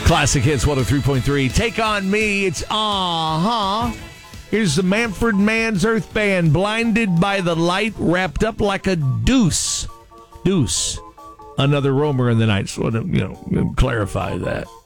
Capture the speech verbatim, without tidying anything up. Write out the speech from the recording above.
Classic Hits one oh three point three. Take On Me. It's uh-huh. Here's the Manfred Mann's Earth Band. Blinded by the light, wrapped up like a deuce. Deuce. Another roamer in the night. So, you know, clarify that.